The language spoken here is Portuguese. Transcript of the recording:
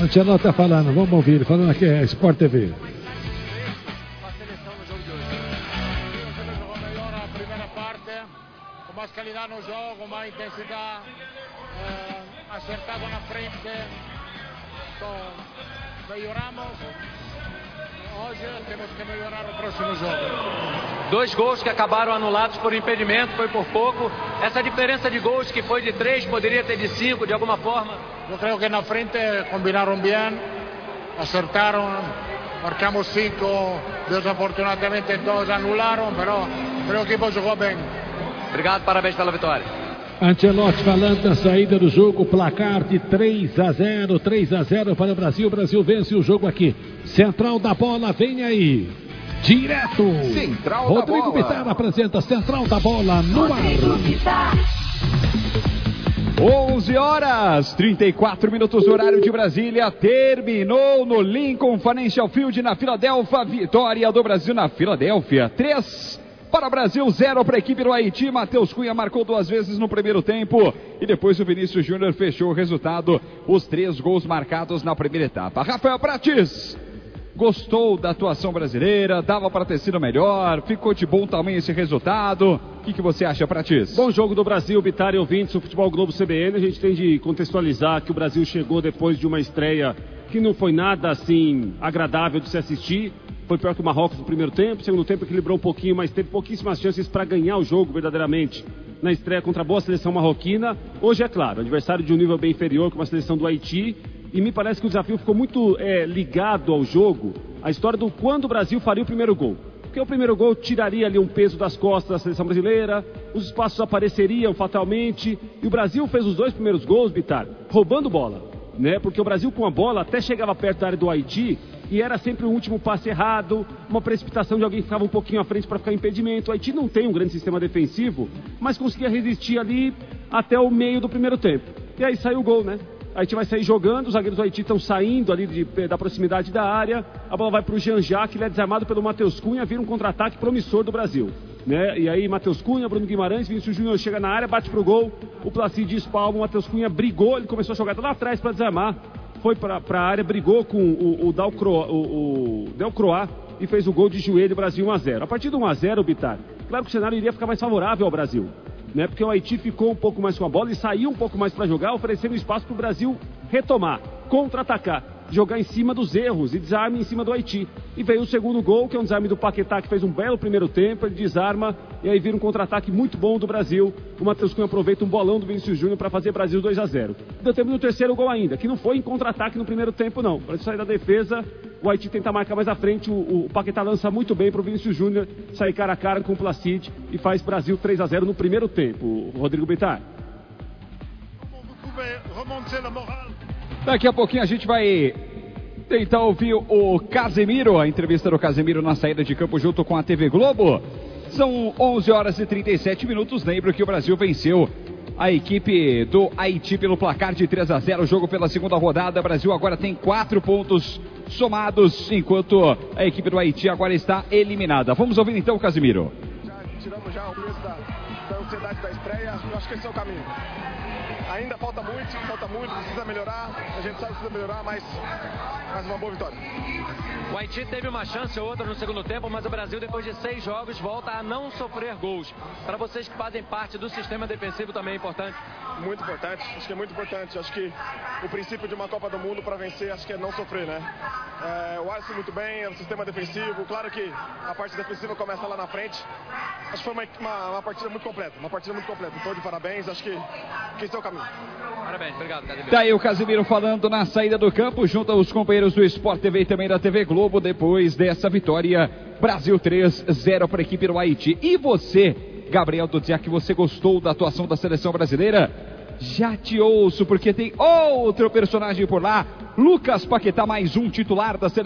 O Ancelotti está falando, vamos ouvir, falando aqui é Sport TV. Com mais qualidade no jogo, mais intensidade, acertado na frente. Então, melhoramos. Hoje temos que melhorar o próximo jogo. 2 gols que acabaram anulados por impedimento, foi por pouco. Essa diferença de gols que foi de 3, poderia ter de 5 de alguma forma? Eu creio que na frente combinaram bem, acertaram, marcamos 5, desafortunadamente 2 anularam, mas o equipo jogou bem. Obrigado, parabéns pela vitória. Ancelotti falando da saída do jogo, placar de 3-0, 3-0 para o Brasil. O Brasil vence o jogo aqui. Central da bola, vem aí. Direto. Central Rodrigo da bola. Bittar apresenta Central da bola no ar. 11 horas, 34 minutos, horário de Brasília. Terminou no Lincoln Financial Field, na Filadélfia. Vitória do Brasil na Filadélfia. 3 para o Brasil, 0 para a equipe do Haiti. Matheus Cunha marcou 2 vezes no primeiro tempo. E depois o Vinícius Júnior fechou o resultado. Os 3 gols marcados na primeira etapa. Rafael Prates, gostou da atuação brasileira? Dava para ter sido melhor? Ficou de bom tamanho esse resultado? O que você acha, Prates? Bom jogo do Brasil, Bittar e ouvintes do Futebol Globo CBN. A gente tem de contextualizar que o Brasil chegou depois de uma estreia que não foi nada assim agradável de se assistir. Foi pior que o Marrocos no primeiro tempo. Segundo tempo equilibrou um pouquinho, mas teve pouquíssimas chances para ganhar o jogo verdadeiramente na estreia contra a boa seleção marroquina. Hoje, é claro, adversário de um nível bem inferior, com uma seleção do Haiti. E me parece que o desafio ficou muito ligado ao jogo, a história do quando o Brasil faria o primeiro gol. Porque o primeiro gol tiraria ali um peso das costas da seleção brasileira, os espaços apareceriam fatalmente, e o Brasil fez os 2 primeiros gols, Bittar, roubando bola, né? Porque o Brasil com a bola até chegava perto da área do Haiti, e era sempre o último passe errado, uma precipitação de alguém que ficava um pouquinho à frente para ficar impedimento. O Haiti não tem um grande sistema defensivo, mas conseguia resistir ali até o meio do primeiro tempo. E aí saiu o gol, né? A Haiti vai sair jogando, os zagueiros do Haiti estão saindo ali da proximidade da área, a bola vai para o Jean-Jacques, ele é desarmado pelo Matheus Cunha, vira um contra-ataque promissor do Brasil, né? E aí Matheus Cunha, Bruno Guimarães, Vinícius Júnior chega na área, bate pro gol, o Placide espalma, o Matheus Cunha brigou, ele começou a jogar lá atrás para desarmar, foi para a área, brigou com o Del Croix e fez o gol de joelho, Brasil 1-0. A partir do 1-0, Bittar, claro que o cenário iria ficar mais favorável ao Brasil, né? Porque o Haiti ficou um pouco mais com a bola e saiu um pouco mais para jogar, oferecendo espaço para o Brasil retomar, contra-atacar, jogar em cima dos erros e desarme em cima do Haiti. E veio o segundo gol, que é um desarme do Paquetá, que fez um belo primeiro tempo, ele desarma e aí vira um contra-ataque muito bom do Brasil. O Matheus Cunha aproveita um bolão do Vinícius Júnior para fazer Brasil 2-0. Deu tempo no terceiro gol ainda, que não foi em contra-ataque no primeiro tempo não. Para sair da defesa, o Haiti tenta marcar mais à frente, o Paquetá lança muito bem para o Vinícius Júnior sair cara a cara com o Placide e faz Brasil 3-0 no primeiro tempo. Rodrigo Bittar. Daqui a pouquinho a gente vai tentar ouvir o Casemiro, a entrevista do Casemiro na saída de campo junto com a TV Globo. São 11 horas e 37 minutos. Lembro que o Brasil venceu a equipe do Haiti pelo placar de 3-0. O jogo pela segunda rodada. O Brasil agora tem 4 pontos somados, enquanto a equipe do Haiti agora está eliminada. Vamos ouvir então o Casemiro. Tiramos já o peso da ansiedade da estreia. Eu acho que esse é o caminho. Ainda falta muito, precisa melhorar. A gente sabe que precisa melhorar, mas uma boa vitória. O Haiti teve uma chance ou outra no segundo tempo, mas o Brasil, depois de 6 jogos, volta a não sofrer gols. Para vocês que fazem parte do sistema defensivo também é importante? Muito importante, acho que é muito importante. Acho que o princípio de uma Copa do Mundo para vencer, acho que é não sofrer, né? O Alisson muito bem, é um sistema defensivo. Claro que a parte defensiva começa lá na frente. Acho que foi uma partida muito completa, Então, de parabéns, acho que esse é o caminho. Parabéns, obrigado, Casemiro. Tá aí o Casemiro falando na saída do campo, junto aos companheiros do Sport TV e também da TV Globo, depois dessa vitória. Brasil 3-0 para a equipe do Haiti. E você, Gabriel Duziak, que você gostou da atuação da seleção brasileira? Já te ouço, porque tem outro personagem por lá, Lucas Paquetá, mais um titular da seleção.